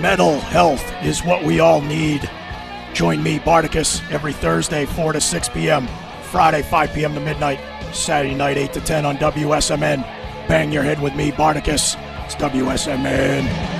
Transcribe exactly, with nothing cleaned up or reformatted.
Mental health is what we all need. Join me, Bardicus, every Thursday, four to six p.m., Friday, five p.m. to midnight, Saturday night, eight to ten on W S M N. Bang your head with me, Bardicus. It's W S M N.